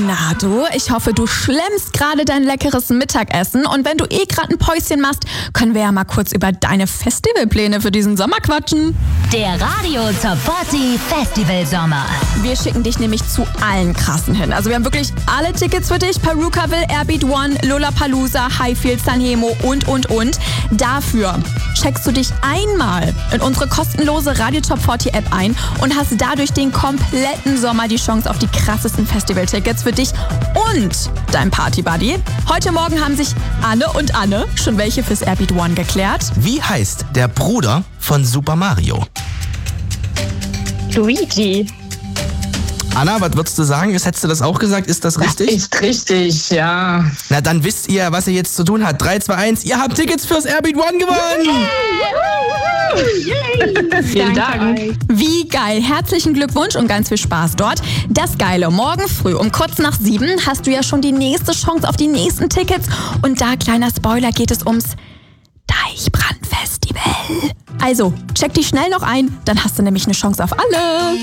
Na du, ich hoffe, du schlemmst gerade dein leckeres Mittagessen und wenn du gerade ein Päuschen machst, können wir ja mal kurz über deine Festivalpläne für diesen Sommer quatschen. Der Radio Top 40 Festival Sommer. Wir schicken dich nämlich zu allen krassen hin. Also wir haben wirklich alle Tickets für dich. Perukaville, Airbeat One, Lollapalooza, Highfield, Sanremo und. Dafür checkst du dich einmal in unsere kostenlose Radio Top 40 App ein und hast dadurch den kompletten Sommer die Chance auf die krassesten Festivaltickets für dich und dein Partybuddy. Heute Morgen haben sich Anne und Anne schon welche fürs Airbeat One geklärt. Wie heißt der Bruder von Super Mario? Luigi. Anna, was würdest du sagen? Hättest du das auch gesagt? Ist das richtig? Das ist richtig, ja. Na, dann wisst ihr, was ihr jetzt zu tun habt. 3, 2, 1, ihr habt Tickets fürs Airbeat One gewonnen! Vielen Dank. Wie geil. Herzlichen Glückwunsch und ganz viel Spaß dort. Das Geile, morgen früh um kurz nach 7 hast du ja schon die nächste Chance auf die nächsten Tickets. Und da, kleiner Spoiler, geht es ums Deichbrand-Festival. Also, check dich schnell noch ein, dann hast du nämlich eine Chance auf alle.